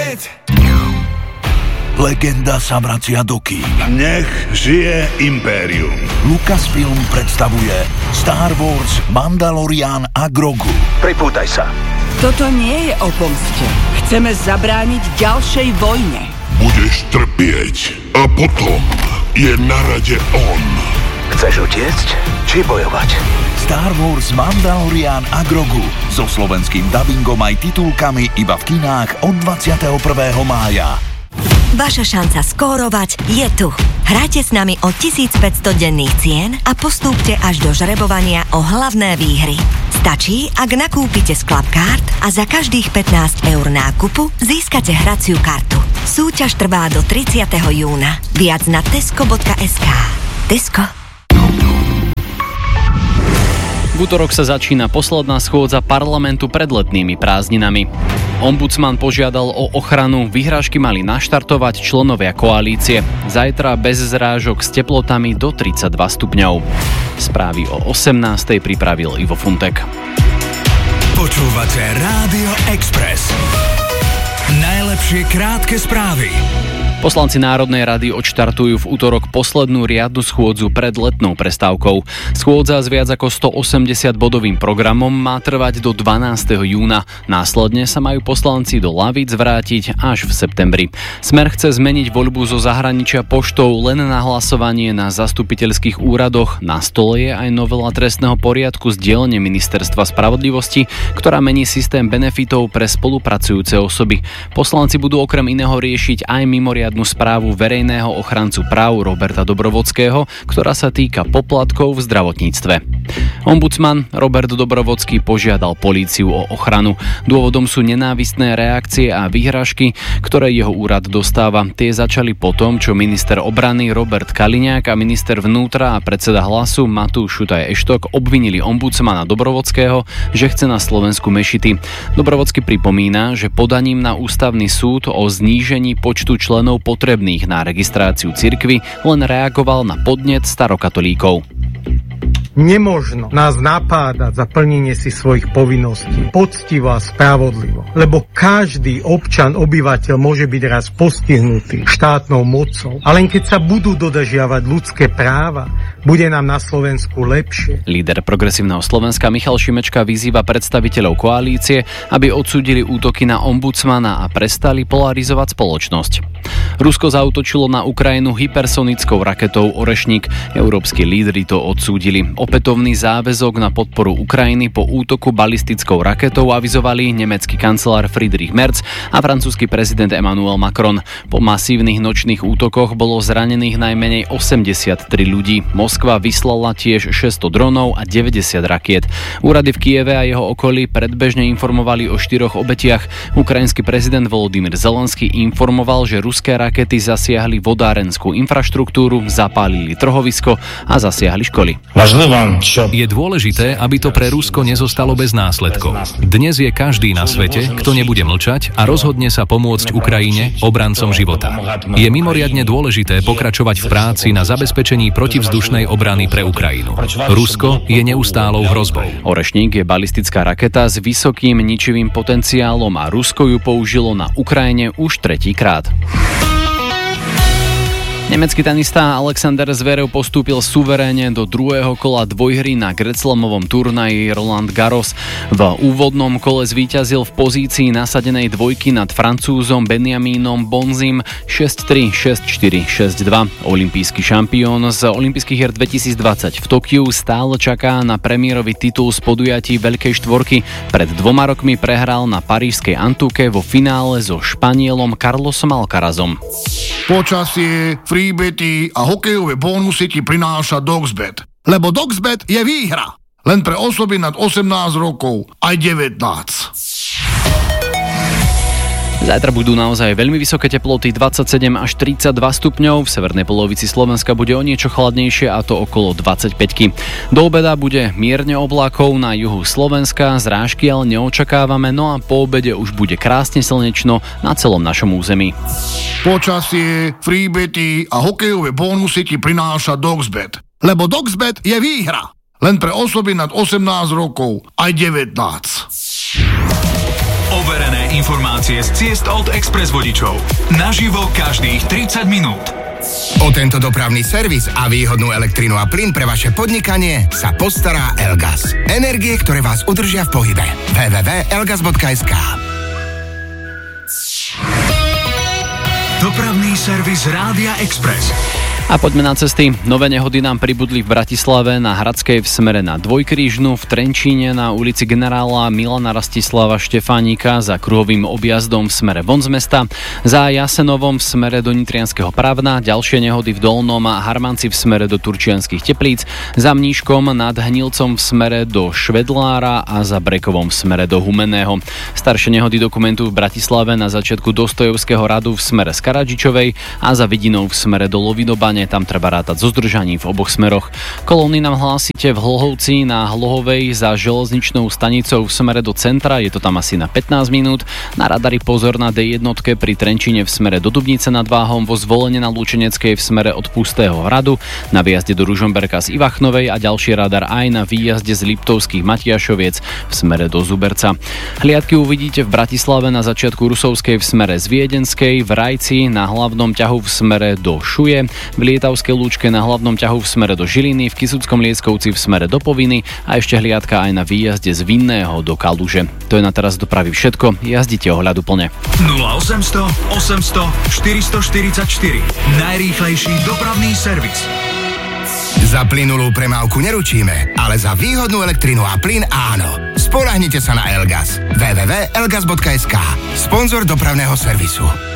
svet! Legenda sa vracia do kín. Nech žije Impérium. Lucasfilm predstavuje Star Wars, Mandalorian a Grogu. Pripútaj sa. Toto nie je o pomste. Chceme zabrániť ďalšej vojne. Budeš trpieť a potom je na rade on. Chceš utiecť či bojovať? Star Wars, Mandalorian a Grogu so slovenským dabingom aj titulkami iba v kinách od 21. mája. Vaša šanca skórovať je tu. Hrajte s nami o 1500 denných cien a postúpte až do žrebovania o hlavné výhry. Stačí, ak nakúpite z Clubcard a za každých 15 eur nákupu získate hraciu kartu. Súťaž trvá do 30. júna. Viac na tesco.sk. Tesco. V utorok sa začína posledná schôdza parlamentu pred letnými prázdninami. Ombudsman požiadal o ochranu, vyhrážky mali naštartovať členovia koalície. Zajtra bez zrážok s teplotami do 32 stupňov. Správy o 18:00 pripravil Ivo Funtek. Počúvate Rádio Express. Najlepšie krátke správy. Poslanci Národnej rady odštartujú v utorok poslednú riadnu schôdzu pred letnou prestávkou. Schôdza s viac ako 180-bodovým programom má trvať do 12. júna. Následne sa majú poslanci do lavíc vrátiť až v septembri. Smer chce zmeniť voľbu zo zahraničia poštou len na hlasovanie na zastupiteľských úradoch. Na stole je aj novela trestného poriadku z dielne Ministerstva spravodlivosti, ktorá mení systém benefitov pre spolupracujúce osoby. Poslanci budú okrem iného riešiť aj mimoriadnu správu verejného ochrancu práv Roberta Dobrovodského, ktorá sa týka poplatkov v zdravotníctve. Ombudsman Robert Dobrovodský požiadal políciu o ochranu. Dôvodom sú nenávistné reakcie a výhražky, ktoré jeho úrad dostáva. Tie začali potom, čo minister obrany Robert Kaliňák a minister vnútra a predseda Hlasu Matúš Šutaj Eštok obvinili ombudsmana Dobrovodského, že chce na Slovensku mešity. Dobrovodský pripomína, že podaním na ústavný súd o znížení počtu členov potrebných na registráciu cirkvi len reagoval na podnet starokatolíkov. Nemožno nás napádať za plnenie si svojich povinností poctivo a spravodlivo, lebo každý občan, obyvateľ môže byť raz postihnutý štátnou mocou. A len keď sa budú dodržiavať ľudské práva, bude nám na Slovensku lepšie. Líder Progresívneho Slovenska Michal Šimečka vyzýva predstaviteľov koalície, aby odsúdili útoky na ombudsmana a prestali polarizovať spoločnosť. Rusko zaútočilo na Ukrajinu hypersonickou raketou Orešník. Európski lídri to odsúdili. Opätovný záväzok na podporu Ukrajiny po útoku balistickou raketou avizovali nemecký kancelár Friedrich Merz a francúzsky prezident Emmanuel Macron. Po masívnych nočných útokoch bolo zranených najmenej 83 ľudí. Moskva vyslala tiež 600 dronov a 90 rakiet. Úrady v Kieve a jeho okolí predbežne informovali o 4 obetiach. Ukrajinský prezident Volodymyr Zelenský informoval, že ruské rakety zasiahli vodárenskú infraštruktúru, zapálili trhovisko a zasiahli školy. Je dôležité, aby to pre Rusko nezostalo bez následkov. Dnes je každý na svete, kto nebude mlčať a rozhodne sa pomôcť Ukrajine, obrancom života. Je mimoriadne dôležité pokračovať v práci na zabezpečení protivzdušnej obrany pre Ukrajinu. Rusko je neustálou hrozbou. Orešník je balistická raketa s vysokým ničivým potenciálom a Rusko ju použilo na Ukrajine už tretíkrát. Nemecký tenista Alexander Zverev postúpil suverénne do druhého kola dvojhry na Greclamovom turnaji Roland Garros. V úvodnom kole zvíťazil v pozícii nasadenej dvojky nad Francúzom Benjamínom Bonzim 6-3, 6-4, 6-2. Olympijský šampión z olympijských hier 2020 v Tokiu stále čaká na premiérový titul z podujatí Veľkej štvorky. Pred 2 rokmi prehral na parížskej Antuke vo finále so Španielom Carlosom Alcarazom. Počasie, freebety a hokejové bónusy ti prináša Doxbet. Lebo Doxbet je výhra. Len pre osoby nad 18 rokov aj 19. Zajtra budú naozaj veľmi vysoké teploty, 27 až 32 stupňov. V severnej polovici Slovenska bude o niečo chladnejšie, a to okolo 25. Do obeda bude mierne oblákov, na juhu Slovenska zrážky ale neočakávame, no a po obede už bude krásne slnečno na celom našom území. Počasie, freebety a hokejové bónusy ti prináša Doxbet. Lebo Doxbet je výhra. Len pre osoby nad 18 rokov aj 19. Overené Aktuálne informácie z ciest od Express vodičov. Naživo každých 30 minút. O tento dopravný servis a výhodnú elektrinu a plyn pre vaše podnikanie sa postará Elgas. Energie, ktoré vás udržia v pohybe. www.elgas.sk. Dopravný servis Rádia Express. A poďme na cesty. Nové nehody nám pribudli v Bratislave na Hradskej v smere na Dvojkrížnu, v Trenčíne na ulici generála Milana Rastislava Štefánika za kruhovým objazdom v smere von z mesta, za Jasenovom v smere do Nitrianskeho Pravna, ďalšie nehody v Dolnom a Harmanci v smere do Turčianskych Teplíc, za Mníškom nad Hnilcom v smere do Švedlára a za Brekovom v smere do Humenného. Staršie nehody dokumentujú v Bratislave na začiatku Dostojevského radu v smere z Karadžičovej a za Vidinou v smere do Lovidobane. Tam treba rátať so zdržaním v oboch smeroch. Kolóny nám hlásite v Hlohovci na Hlohovej za železničnou stanicou v smere do centra, je to tam asi na 15 minút. Na radari pozor na D1 pri Trenčíne v smere do Dubnice nad Váhom, vo Zvolene na Lučeneckej v smere od Pustého hradu, na výjazde do Ružomberka z Ivachnovej a ďalší radar aj na výjazde z Liptovských Matiašoviec v smere do Zuberca. Hliadky uvidíte v Bratislave na začiatku Rusovskej v smere z Viedenskej, v Rajci na hlavnom ťahu v smere do Šuje, v Lietavskej lúčke na hlavnom ťahu v smere do Žiliny, v Kisuckom Lieskovci v smere do Poviny a ešte hliadka aj na výjazde z Vinného do Kaluže. To je na teraz dopravy všetko, jazdite ohľaduplne. 0800 800 444 najrýchlejší dopravný servis. Za plynulú premávku neručíme, ale za výhodnú elektrinu a plyn áno. Spoľahnite sa na Elgas. www.elgas.sk. Sponzor dopravného servisu.